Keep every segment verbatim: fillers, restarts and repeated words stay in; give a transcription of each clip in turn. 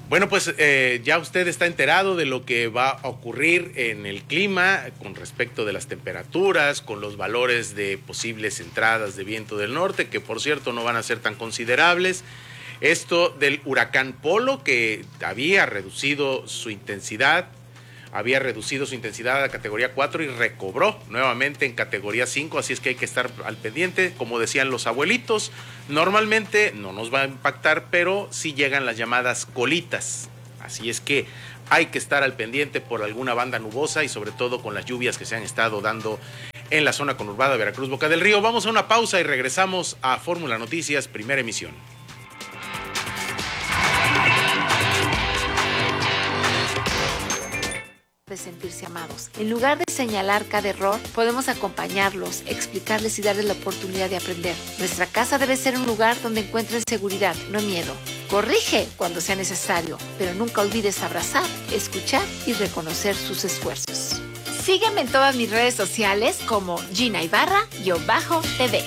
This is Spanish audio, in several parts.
Bueno, pues eh, ya usted está enterado de lo que va a ocurrir en el clima con respecto de las temperaturas, con los valores de posibles entradas de viento del norte, que por cierto no van a ser tan considerables. Esto del huracán Polo, que había reducido su intensidad, había reducido su intensidad a categoría cuatro y recobró nuevamente en categoría cinco, así es que hay que estar al pendiente. Como decían los abuelitos, normalmente no nos va a impactar, pero sí llegan las llamadas colitas, así es que hay que estar al pendiente por alguna banda nubosa y sobre todo con las lluvias que se han estado dando en la zona conurbada de Veracruz, Boca del Río. Vamos a una pausa y regresamos a Fórmula Noticias, primera emisión. De sentirse amados. En lugar de señalar cada error, podemos acompañarlos, explicarles y darles la oportunidad de aprender. Nuestra casa debe ser un lugar donde encuentren seguridad, no miedo. Corrige cuando sea necesario, pero nunca olvides abrazar, escuchar y reconocer sus esfuerzos. Sígueme en todas mis redes sociales como Gina Ibarra-T V.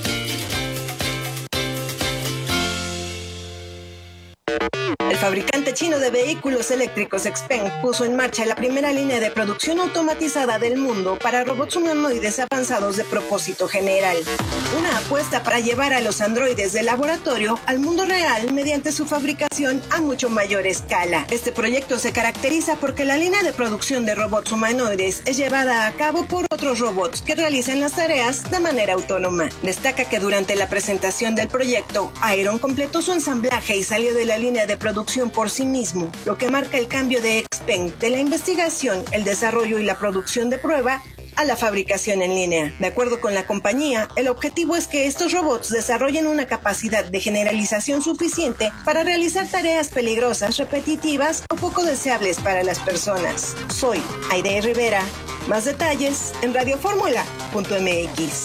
El fabricante chino de vehículos eléctricos Xpeng puso en marcha la primera línea de producción automatizada del mundo para robots humanoides avanzados de propósito general. Una apuesta para llevar a los androides del laboratorio al mundo real mediante su fabricación a mucho mayor escala. Este proyecto se caracteriza porque la línea de producción de robots humanoides es llevada a cabo por otros robots que realizan las tareas de manera autónoma. Destaca que durante la presentación del proyecto, Iron completó su ensamblaje y salió de la línea de producción por sí mismo, lo que marca el cambio de Xpeng de la investigación, el desarrollo y la producción de prueba a la fabricación en línea. De acuerdo con la compañía, el objetivo es que estos robots desarrollen una capacidad de generalización suficiente para realizar tareas peligrosas, repetitivas o poco deseables para las personas. Soy Aide Rivera. Más detalles en radioformula punto m x.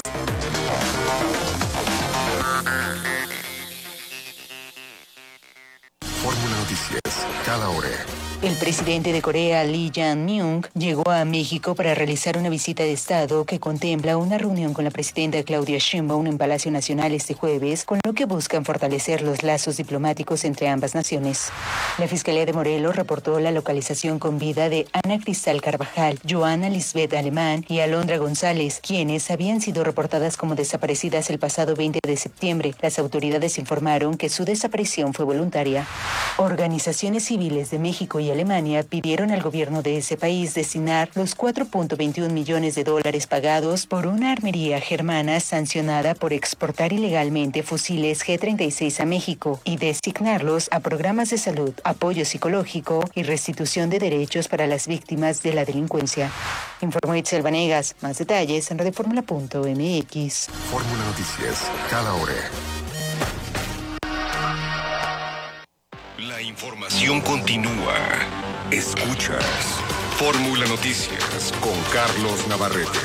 Fórmula Noticias, cada hora. El presidente de Corea, Lee Jae-myung, llegó a México para realizar una visita de Estado que contempla una reunión con la presidenta Claudia Sheinbaum en Palacio Nacional este jueves, con lo que buscan fortalecer los lazos diplomáticos entre ambas naciones. La Fiscalía de Morelos reportó la localización con vida de Ana Cristal Carvajal, Joana Lisbeth Alemán y Alondra González, quienes habían sido reportadas como desaparecidas el pasado veinte de septiembre. Las autoridades informaron que su desaparición fue voluntaria. Organizaciones civiles de México y Alemania pidieron al gobierno de ese país destinar los cuatro punto veintiún millones de dólares pagados por una armería germana sancionada por exportar ilegalmente fusiles G treinta y seis a México y designarlos a programas de salud, apoyo psicológico y restitución de derechos para las víctimas de la delincuencia. Informó Itzel Vanegas. Más detalles en radioformula punto m x. Fórmula Noticias, cada hora. La información continúa. Escuchas Fórmula Noticias con Carlos Navarrete.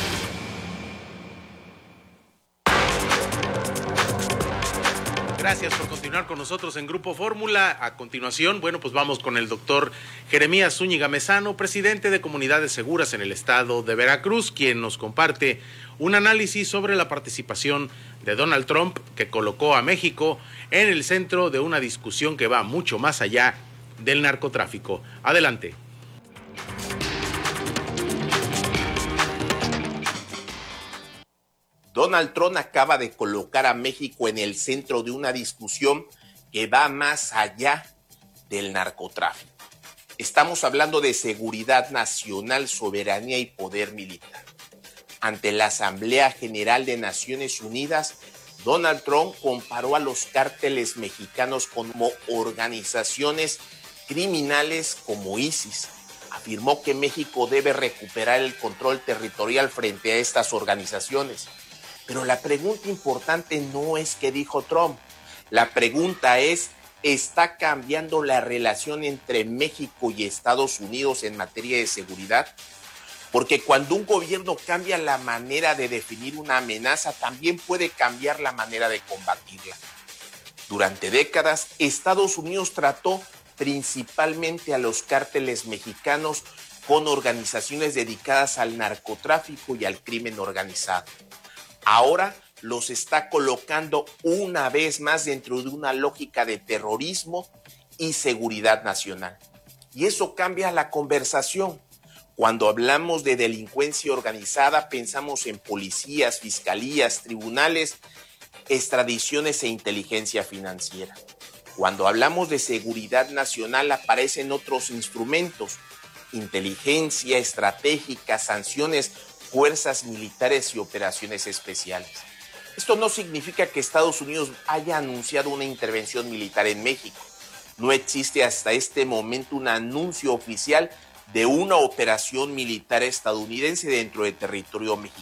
Gracias por continuar con nosotros en Grupo Fórmula. A continuación, bueno, pues vamos con el doctor Jeremías Zúñiga Mezano, presidente de Comunidades Seguras en el estado de Veracruz, quien nos comparte un análisis sobre la participación de Donald Trump, que colocó a México en el centro de una discusión que va mucho más allá del narcotráfico. Adelante. Donald Trump acaba de colocar a México en el centro de una discusión que va más allá del narcotráfico. Estamos hablando de seguridad nacional, soberanía y poder militar. Ante la Asamblea General de Naciones Unidas, Donald Trump comparó a los cárteles mexicanos como organizaciones criminales como ISIS. Afirmó que México debe recuperar el control territorial frente a estas organizaciones. Pero la pregunta importante no es qué dijo Trump. La pregunta es, ¿está cambiando la relación entre México y Estados Unidos en materia de seguridad? Porque cuando un gobierno cambia la manera de definir una amenaza, también puede cambiar la manera de combatirla. Durante décadas, Estados Unidos trató principalmente a los cárteles mexicanos con organizaciones dedicadas al narcotráfico y al crimen organizado. Ahora los está colocando una vez más dentro de una lógica de terrorismo y seguridad nacional. Y eso cambia la conversación. Cuando hablamos de delincuencia organizada, pensamos en policías, fiscalías, tribunales, extradiciones e inteligencia financiera. Cuando hablamos de seguridad nacional, aparecen otros instrumentos: inteligencia estratégica, sanciones, fuerzas militares y operaciones especiales. Esto no significa que Estados Unidos haya anunciado una intervención militar en México. No existe hasta este momento un anuncio oficial de una operación militar estadounidense dentro del territorio mexicano.